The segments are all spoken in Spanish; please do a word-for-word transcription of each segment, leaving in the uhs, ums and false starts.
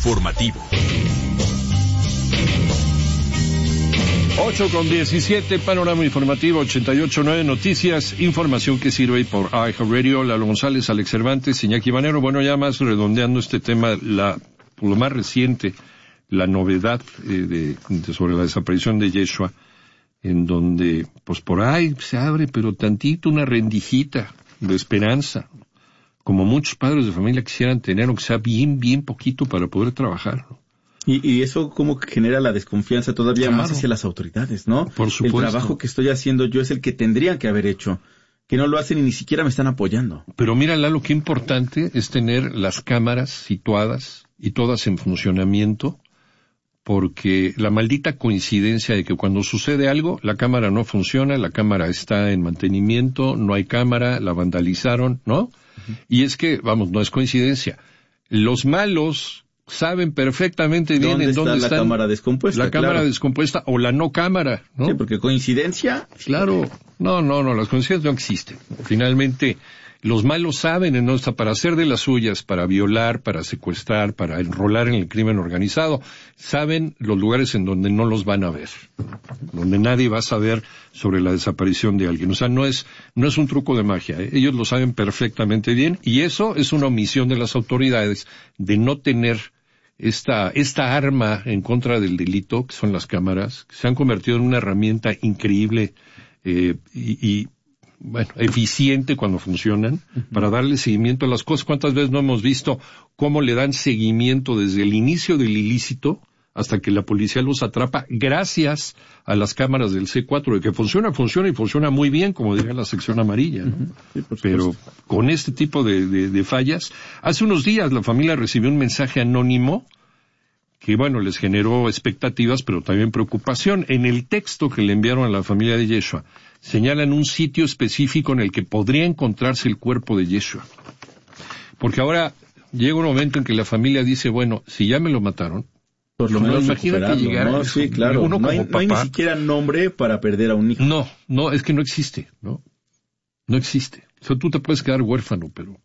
informativo. ocho con diecisiete, panorama informativo ochenta y ocho punto nueve Noticias, información que sirve por iHeartRadio. Lalo González, Alex Cervantes, Iñaki Manero. Bueno, ya más redondeando este tema, la, lo más reciente, la novedad eh, de, de sobre la desaparición de Yeshua, en donde, pues por ahí se abre, pero tantito una rendijita de esperanza, como muchos padres de familia quisieran tener, aunque sea bien, bien poquito para poder trabajar, ¿no? Y, y eso como que genera la desconfianza todavía Claro. más hacia las autoridades, ¿no? Por supuesto. El trabajo que estoy haciendo yo es el que tendrían que haber hecho, que no lo hacen y ni siquiera me están apoyando. Pero mira, Lalo, qué importante es tener las cámaras situadas y todas en funcionamiento, porque la maldita coincidencia de que cuando sucede algo, la cámara no funciona, la cámara está en mantenimiento, no hay cámara, la vandalizaron, ¿no? Uh-huh. Y es que, vamos, no es coincidencia. Los malos saben perfectamente bien ¿Dónde en dónde está está la cámara descompuesta? La cámara claro. descompuesta o la no cámara, ¿no? Sí, porque coincidencia. Claro, no, no, no, las coincidencias no existen. Finalmente, los malos saben en dónde está para hacer de las suyas, para violar, para secuestrar, para enrolar en el crimen organizado. Saben los lugares en donde no los van a ver, donde nadie va a saber sobre la desaparición de alguien. O sea, no es, no es un truco de magia, ¿eh? Ellos lo saben perfectamente bien, y eso es una omisión de las autoridades de no tener esta, esta arma en contra del delito, que son las cámaras, que se han convertido en una herramienta increíble, eh, y, y bueno, eficiente cuando funcionan, uh-huh, para darle seguimiento a las cosas. ¿Cuántas veces no hemos visto cómo le dan seguimiento desde el inicio del ilícito hasta que la policía los atrapa gracias a las cámaras del C cuatro, de que funciona, funciona y funciona muy bien, como diría la sección amarilla, ¿no? Uh-huh. Sí, pero con este tipo de, de, de fallas. Hace unos días la familia recibió un mensaje anónimo que, bueno, les generó expectativas, pero también preocupación. En el texto que le enviaron a la familia de Yeshua, señalan un sitio específico en el que podría encontrarse el cuerpo de Yeshua. Porque ahora llega un momento en que la familia dice, bueno, si ya me lo mataron, por lo menos imagina que llegara, ¿no? Sí, claro. Uno no, hay, como no hay papá, ni siquiera nombre para perder a un hijo. No, no, es que no existe, ¿no? No existe. O sea, tú te puedes quedar huérfano, pero...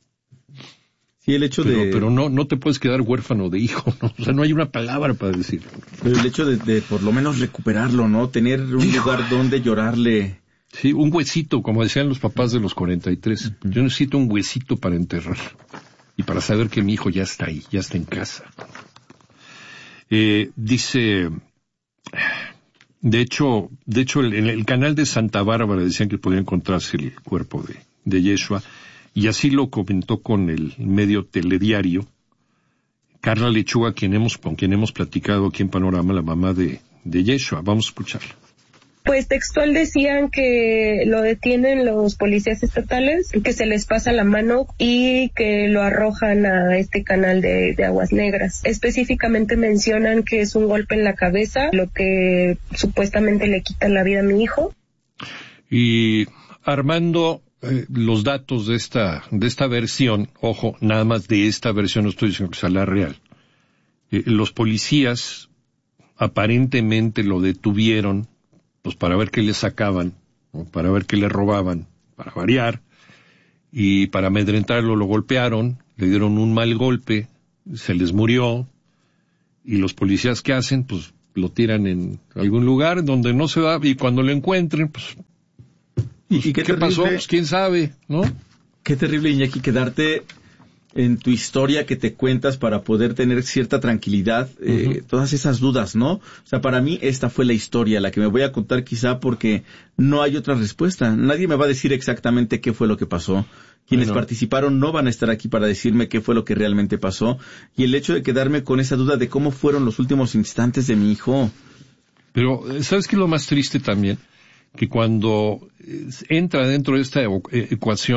Sí, el hecho pero, de... Pero no, no te puedes quedar huérfano de hijo, ¿no? O sea, no hay una palabra para decirlo. Pero el hecho de, de por lo menos recuperarlo, ¿no? Tener un Hijo. lugar donde llorarle... Sí, un huesito, como decían los papás de los cuarenta y tres. Uh-huh. Yo necesito un huesito para enterrar y para saber que mi hijo ya está ahí, ya está en casa. Eh, dice, de hecho, de hecho, en el, el canal de Santa Bárbara decían que podía encontrarse el cuerpo de, de Yeshua, y así lo comentó con el medio Telediario Carla Lechuga, quien hemos, con quien hemos platicado aquí en Panorama, la mamá de, de Yeshua. Vamos a escucharla. Pues textual decían que lo detienen los policías estatales, que se les pasa la mano y que lo arrojan a este canal de, de aguas negras. Específicamente mencionan que es un golpe en la cabeza, lo que supuestamente le quita la vida a mi hijo. Y Armando, eh, los datos de esta, de esta versión, ojo, nada más de esta versión, no estoy diciendo que sea la real. Eh, los policías aparentemente lo detuvieron pues para ver qué le sacaban, ¿no? Para ver qué le robaban, para variar, y para amedrentarlo lo golpearon, le dieron un mal golpe, se les murió, y los policías, ¿qué hacen? Pues lo tiran en algún lugar donde no se va, y cuando lo encuentren, pues, pues ¿y, y qué, qué pasó? Pues quién sabe, ¿no? Qué terrible, Iñaki, quedarte en tu historia que te cuentas para poder tener cierta tranquilidad, eh, uh-huh. todas esas dudas, ¿no? O sea, para mí esta fue la historia, la que me voy a contar quizá porque no hay otra respuesta. Nadie me va a decir exactamente qué fue lo que pasó. Quienes bueno. participaron no van a estar aquí para decirme qué fue lo que realmente pasó. Y el hecho de quedarme con esa duda de cómo fueron los últimos instantes de mi hijo. Pero, ¿sabes qué es lo más triste también? Que cuando entra dentro de esta ecuación